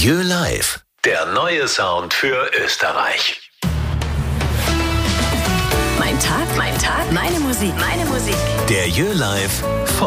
Jö Live, der neue Sound für Österreich. Mein Tag, meine Musik, meine Musik. Der Jö Live